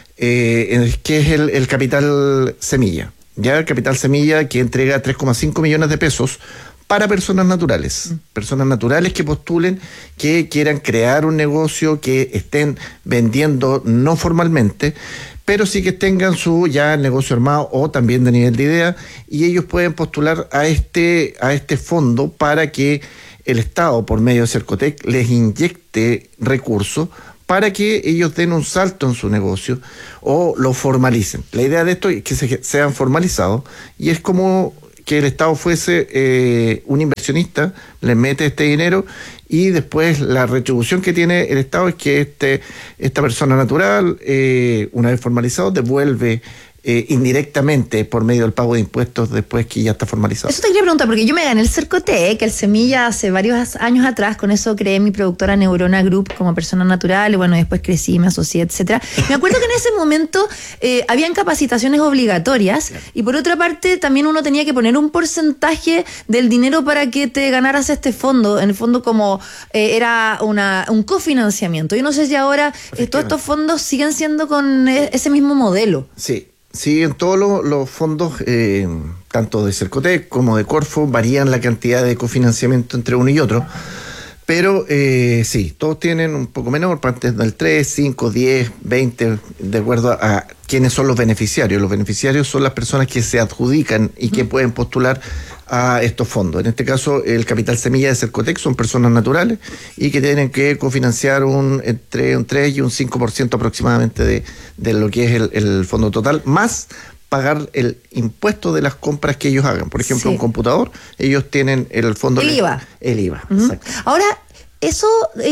que es el Capital Semilla. Ya el Capital Semilla, que entrega 3,5 millones de pesos para personas naturales. Personas naturales que postulen, que quieran crear un negocio, que estén vendiendo no formalmente, pero sí que tengan su ya negocio armado o también de nivel de idea, y ellos pueden postular a este fondo para que el Estado, por medio de Cercotec, les inyecte recursos para que ellos den un salto en su negocio o lo formalicen. La idea de esto es que sean formalizados, y es como que el Estado fuese un inversionista, le mete este dinero, y después la retribución que tiene el Estado es que esta persona natural, una vez formalizado, devuelve indirectamente por medio del pago de impuestos después que ya está formalizado. Eso te quería preguntar, porque yo me gané el Cercotec, el Semilla, hace varios años atrás. Con eso creé mi productora Neurona Group como persona natural, y bueno, después crecí, me asocié, etcétera. Me acuerdo que en ese momento habían capacitaciones obligatorias, y por otra parte también uno tenía que poner un porcentaje del dinero para que te ganaras este fondo. En el fondo, como era un cofinanciamiento. Yo no sé si ahora todos estos fondos siguen siendo con ese mismo modelo. Sí, en todos los fondos, tanto de Cercotec como de Corfo, varían la cantidad de cofinanciamiento entre uno y otro, pero sí, todos tienen un poco menor, partes del 3, 5, 10, 20, de acuerdo a quiénes son los beneficiarios. Los beneficiarios son las personas que se adjudican y que pueden postular a estos fondos. En este caso, el Capital Semilla de Cercotec son personas naturales y que tienen que cofinanciar entre un 3 y un 5% aproximadamente de lo que es el fondo total, más pagar el impuesto de las compras que ellos hagan. Por ejemplo, un computador, ellos tienen el fondo... El IVA. El IVA, exacto. Ahora, eso,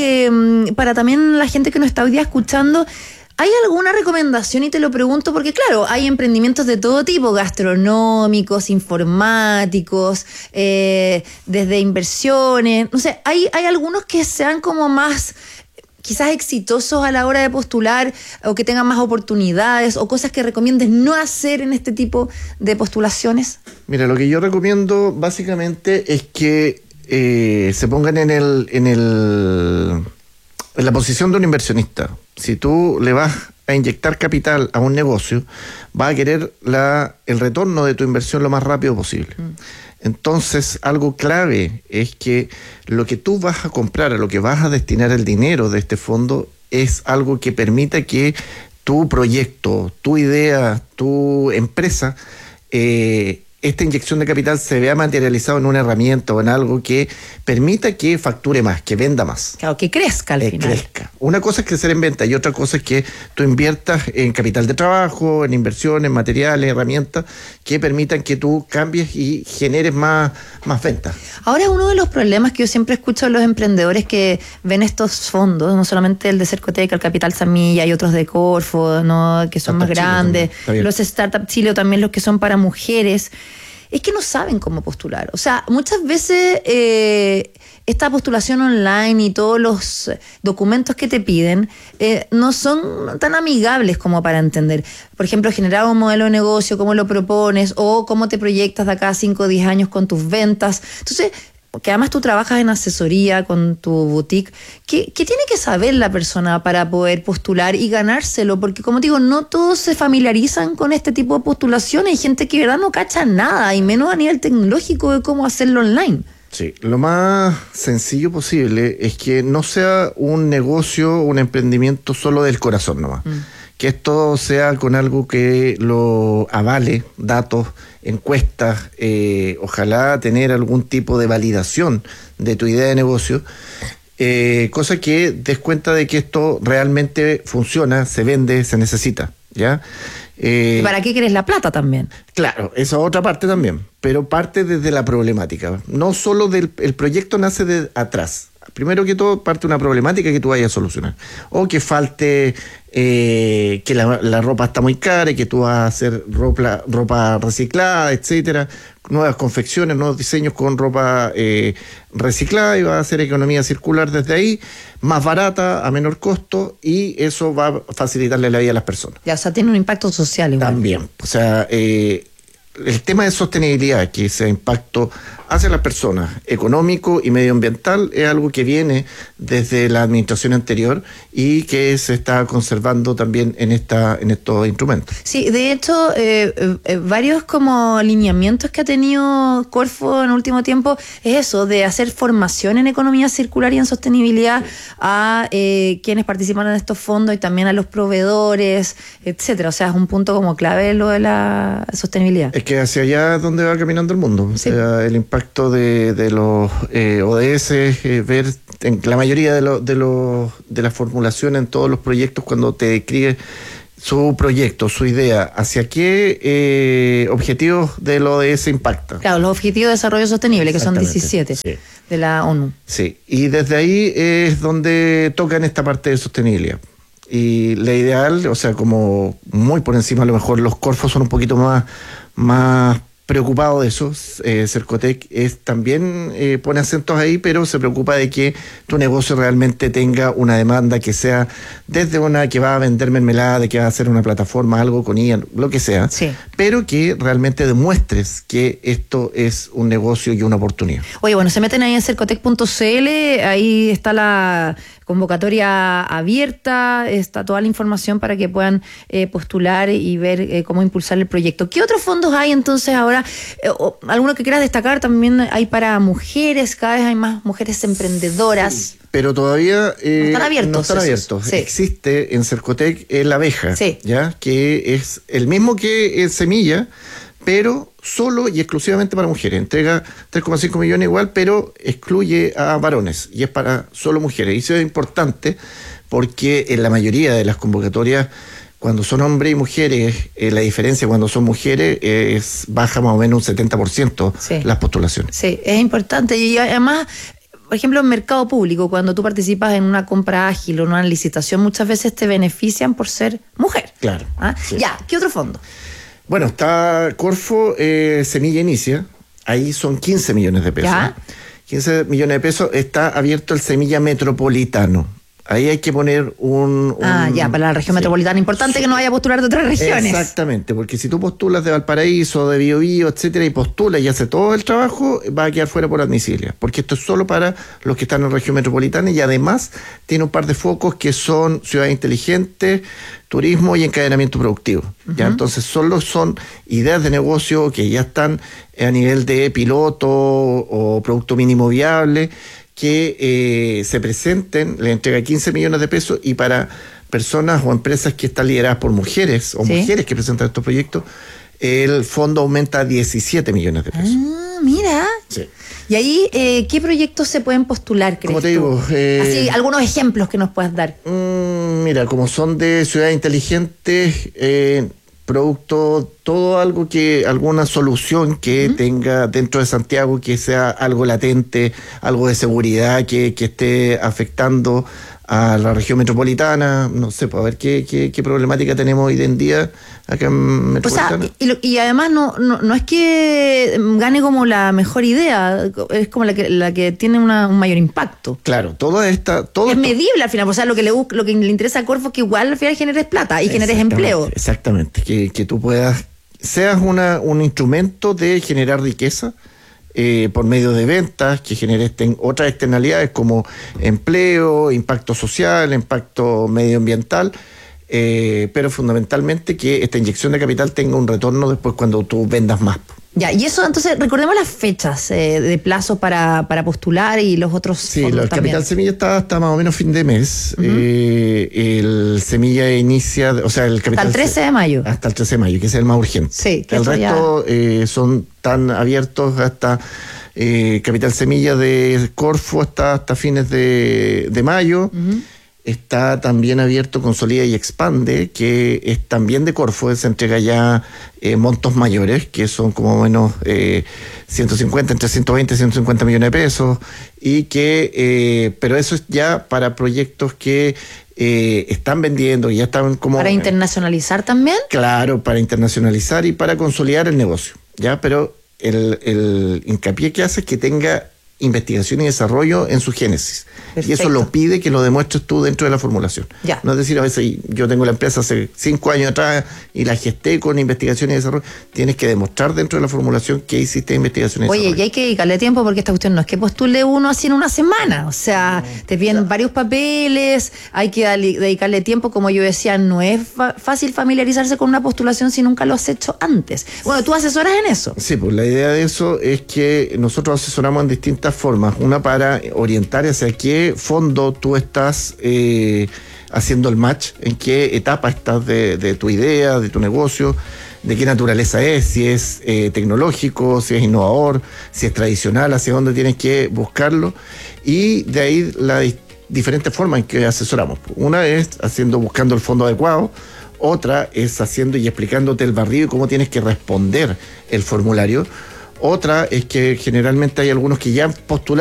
para también la gente que nos está hoy día escuchando, ¿hay alguna recomendación? Y te lo pregunto porque, claro, hay emprendimientos de todo tipo, gastronómicos, informáticos, desde inversiones. No sé, hay algunos que sean como más, quizás exitosos a la hora de postular, o que tengan más oportunidades, o cosas que recomiendes no hacer en este tipo de postulaciones. Mira, lo que yo recomiendo básicamente es que se pongan en la posición de un inversionista. Si tú le vas a inyectar capital a un negocio, vas a querer el retorno de tu inversión lo más rápido posible. Entonces, algo clave es que lo que tú vas a comprar, a lo que vas a destinar el dinero de este fondo, es algo que permita que tu proyecto, tu idea, tu empresa, esta inyección de capital se vea materializado en una herramienta o en algo que permita que facture más, que venda más. Claro, que crezca al final. Crezca. Una cosa es crecer en venta y otra cosa es que tú inviertas en capital de trabajo, en inversiones, materiales, herramientas que permitan que tú cambies y generes más ventas. Ahora, uno de los problemas que yo siempre escucho a los emprendedores que ven estos fondos, no solamente el de Cercotec, el Capital Semilla y otros de Corfo, ¿no?, que son más grandes, los Startup Chile, o también los que son para mujeres, es que no saben cómo postular. O sea, muchas veces esta postulación online y todos los documentos que te piden no son tan amigables como para entender. Por ejemplo, generar un modelo de negocio, cómo lo propones, o cómo te proyectas de acá a 5 o 10 años con tus ventas. Entonces, que además tú trabajas en asesoría con tu boutique, ¿qué tiene que saber la persona para poder postular y ganárselo? Porque, como te digo, no todos se familiarizan con este tipo de postulaciones. Hay gente que de verdad no cacha nada, y menos a nivel tecnológico de cómo hacerlo online. Sí, lo más sencillo posible es que no sea un negocio, un emprendimiento solo del corazón nomás. Que esto sea con algo que lo avale, datos, encuestas, ojalá tener algún tipo de validación de tu idea de negocio, cosa que des cuenta de que esto realmente funciona, se vende, se necesita, ¿ya? ¿Y para qué querés la plata también? Claro, esa otra parte también, pero parte desde la problemática. No solo el proyecto nace de atrás. Primero que todo, parte una problemática que tú vayas a solucionar. O que falte, que la ropa está muy cara y que tú vas a hacer ropa reciclada, etcétera. Nuevas confecciones, nuevos diseños con ropa reciclada, y va a hacer economía circular desde ahí, más barata, a menor costo, y eso va a facilitarle la vida a las personas. Ya, o sea, tiene un impacto social igual. También, o sea, el tema de sostenibilidad, que sea impacto hacia las personas, económico y medioambiental, es algo que viene desde la administración anterior y que se está conservando también en estos instrumentos. Sí, de hecho, varios como lineamientos que ha tenido Corfo en el último tiempo es eso, de hacer formación en economía circular y en sostenibilidad a quienes participan en estos fondos y también a los proveedores, etcétera. O sea, es un punto como clave lo de la sostenibilidad. Es que hacia allá es donde va caminando el mundo. Sí. O sea, el impacto de los ODS, ver en la mayoría de las formulaciones en todos los proyectos, cuando te describe su proyecto, su idea, hacia qué objetivos del ODS impacta. Claro, los objetivos de desarrollo sostenible, que son 17 sí. de la ONU. Sí, y desde ahí es donde tocan esta parte de sostenibilidad. Y la ideal, o sea, como muy por encima, a lo mejor los Corfos son un poquito más preocupado de eso. Cercotec también pone acentos ahí, pero se preocupa de que tu negocio realmente tenga una demanda que sea desde una que va a vender mermelada, de que va a hacer una plataforma, algo con ella, lo que sea, sí. Pero que realmente demuestres que esto es un negocio y una oportunidad. Oye, bueno, se meten ahí en cercotec.cl, ahí está la convocatoria abierta, está toda la información para que puedan postular y ver cómo impulsar el proyecto. ¿Qué otros fondos hay entonces ahora? ¿Alguno que quieras destacar? También hay para mujeres, cada vez hay más mujeres emprendedoras. Sí, pero todavía no están abiertos. No están abiertos. Sí. Existe en Cercotec la abeja, sí. ¿ya? Que es el mismo que Semilla, pero solo y exclusivamente para mujeres. Entrega 3,5 millones igual, pero excluye a varones y es para solo mujeres. Y eso es importante porque en la mayoría de las convocatorias, cuando son hombres y mujeres, la diferencia cuando son mujeres es baja más o menos un 70% sí. Las postulaciones. Sí, es importante. Y además, por ejemplo, en mercado público, cuando tú participas en una compra ágil o en una licitación, muchas veces te benefician por ser mujer. Claro. ¿Ah? Sí. Ya, ¿qué otro fondo? Bueno, está Corfo Semilla Inicia, ahí son 15 millones de pesos. ¿Ya? 15 millones de pesos, está abierto el Semilla Metropolitano. Ahí hay que poner ya, para la región metropolitana. Importante que no vaya a postular de otras regiones. Exactamente, porque si tú postulas de Valparaíso, de Biobío, etcétera, y postulas y haces todo el trabajo, va a quedar fuera por admisible. Porque esto es solo para los que están en la región metropolitana y además tiene un par de focos que son ciudad inteligente, turismo y encadenamiento productivo. Uh-huh. ¿Ya? Entonces solo son ideas de negocio que ya están a nivel de piloto o producto mínimo viable, que se presenten, le entrega 15 millones de pesos y para personas o empresas que están lideradas por mujeres o ¿sí? mujeres que presentan estos proyectos, el fondo aumenta a 17 millones de pesos. Ah, mira. Sí. Y ahí, ¿qué proyectos se pueden postular, crees Como te digo, así, algunos ejemplos que nos puedas dar. Mira, como son de ciudad inteligente, producto, todo algo alguna solución que tenga dentro de Santiago que sea algo latente, algo de seguridad que esté afectando a la región metropolitana, no sé, para ver qué problemática tenemos hoy en día acá en Metropolitana. O sea, y además no es que gane como la mejor idea, es como la que tiene un mayor impacto. Claro, todo es medible al final, o sea, lo que le interesa a Corfo es que igual al final generes plata y generes empleo. Exactamente, que tú seas un instrumento de generar riqueza, por medio de ventas, que genere otras externalidades como empleo, impacto social, impacto medioambiental, pero fundamentalmente que esta inyección de capital tenga un retorno después cuando tú vendas más. Ya, y eso, entonces, recordemos las fechas de plazo para postular y los otros fondos el Capital Semilla está hasta más o menos fin de mes. Uh-huh. El Semilla inicia, o sea, el Capital... Hasta el 13 de mayo. Hasta el 13 de mayo, que es el más urgente. Sí, que el resto son tan abiertos hasta Capital Semilla de Corfo está hasta fines de mayo. Está también abierto Consolida y Expande, que es también de Corfo, se entrega ya montos mayores, que son como menos 150, entre 120 y 150 millones de pesos, y que, pero eso es ya para proyectos que están vendiendo, y ya están como... ¿Para internacionalizar también? Claro, para internacionalizar y para consolidar el negocio, ¿ya? Pero el hincapié que hace es que tenga investigación y desarrollo en su génesis. Perfecto. Y eso lo pide que lo demuestres tú dentro de la formulación. Ya. No es decir, a veces yo tengo la empresa hace 5 años atrás y la gesté con investigación y desarrollo. Tienes que demostrar dentro de la formulación que hiciste investigación y desarrollo. Oye, y hay que dedicarle tiempo porque esta cuestión no es que postule uno así en una semana. O sea, te piden varios papeles, hay que dedicarle tiempo. Como yo decía, no es fácil familiarizarse con una postulación si nunca lo has hecho antes. Bueno, ¿tú asesoras en eso? Sí, pues la idea de eso es que nosotros asesoramos en distintas formas. Una para orientar hacia qué fondo tú estás haciendo el match, en qué etapa estás de tu idea, de tu negocio, de qué naturaleza es, si es tecnológico, si es innovador, si es tradicional, hacia dónde tienes que buscarlo, y de ahí las diferentes formas en que asesoramos. Una es buscando el fondo adecuado, otra es haciendo y explicándote el barrido y cómo tienes que responder el formulario. Otra es que generalmente hay algunos que ya han postulado